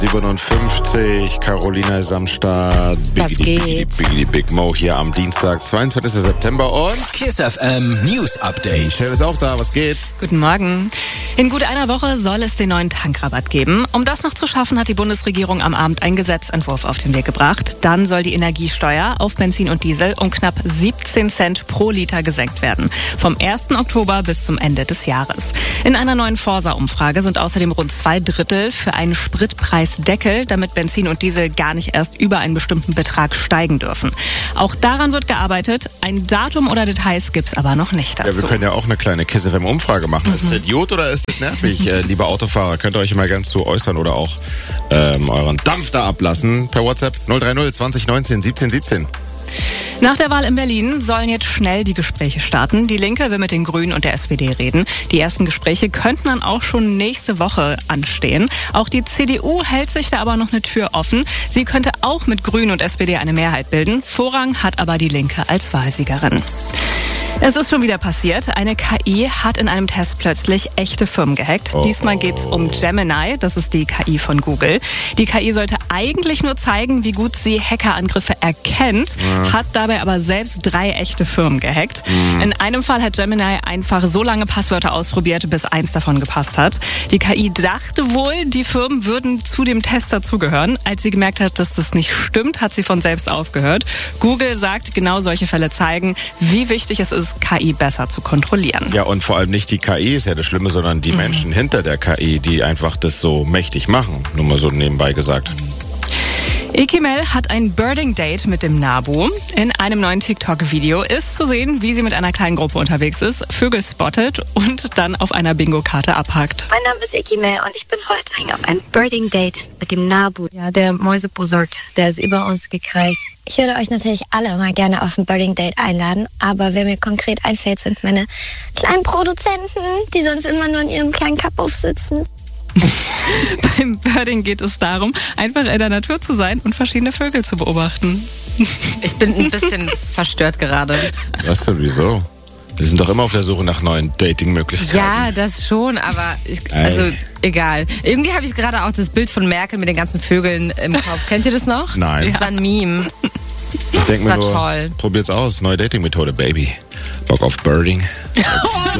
57, Carolina ist am Start. Was geht? Big Mo hier am Dienstag, 22. September und KISS FM News Update. Michelle ist auch da, was geht? Guten Morgen. In gut einer Woche soll es den neuen Tankrabatt geben. Um das noch zu schaffen, hat die Bundesregierung am Abend einen Gesetzentwurf auf den Weg gebracht. Dann soll die Energiesteuer auf Benzin und Diesel um knapp 17 Cent pro Liter gesenkt werden. Vom 1. Oktober bis zum Ende des Jahres. In einer neuen Forsa-Umfrage sind außerdem rund 2/3 für einen Spritpreisdeckel, damit Benzin und Diesel gar nicht erst über einen bestimmten Betrag steigen dürfen. Auch daran wird gearbeitet. Ein Datum oder Details gibt's aber noch nicht dazu. Ja, wir können ja auch eine kleine KISS FM Umfrage machen. Ist das Idiot oder ist das nervig? Liebe Autofahrer, könnt ihr euch immer ganz zu äußern oder auch euren Dampf da ablassen per WhatsApp 030 20 19 17 17. Nach der Wahl in Berlin sollen jetzt schnell die Gespräche starten. Die Linke will mit den Grünen und der SPD reden. Die ersten Gespräche könnten dann auch schon nächste Woche anstehen. Auch die CDU hält sich da aber noch eine Tür offen. Sie könnte auch mit Grünen und SPD eine Mehrheit bilden. Vorrang hat aber die Linke als Wahlsiegerin. Es ist schon wieder passiert. Eine KI hat in einem Test plötzlich echte Firmen gehackt. Diesmal geht's um Gemini, das ist die KI von Google. Die KI sollte eigentlich nur zeigen, wie gut sie Hackerangriffe erkennt, hat dabei aber selbst 3 echte Firmen gehackt. In einem Fall hat Gemini einfach so lange Passwörter ausprobiert, bis eins davon gepasst hat. Die KI dachte wohl, die Firmen würden zu dem Test dazugehören. Als sie gemerkt hat, dass das nicht stimmt, hat sie von selbst aufgehört. Google sagt, genau solche Fälle zeigen, wie wichtig es ist, KI besser zu kontrollieren. Ja, und vor allem nicht die KI ist ja das Schlimme, sondern die Menschen hinter der KI, die einfach das so mächtig machen. Nur mal so nebenbei gesagt. Ekimel hat ein Birding-Date mit dem Nabu. In einem neuen TikTok-Video ist zu sehen, wie sie mit einer kleinen Gruppe unterwegs ist, Vögel spottet und dann auf einer Bingo-Karte abhakt. Mein Name ist Ekimel und ich bin heute auf einem Birding-Date mit dem Nabu. Ja, der Mäusebussard, der ist über uns gekreist. Ich würde euch natürlich alle mal gerne auf ein Birding-Date einladen, aber wer mir konkret einfällt, sind meine kleinen Produzenten, die sonst immer nur in ihrem kleinen Kapuff sitzen. Beim Birding geht es darum, einfach in der Natur zu sein und verschiedene Vögel zu beobachten. Ich bin ein bisschen verstört gerade. Was denn, wieso? Wir sind doch immer auf der Suche nach neuen Dating-Möglichkeiten. Ja, das schon, aber egal. Irgendwie habe ich gerade auch das Bild von Merkel mit den ganzen Vögeln im Kopf. Kennt ihr das noch? Nein. Das war ein Meme. Ich denke mir war nur, toll. probiert's aus. Neue Dating-Methode, Baby. Bock auf Birding.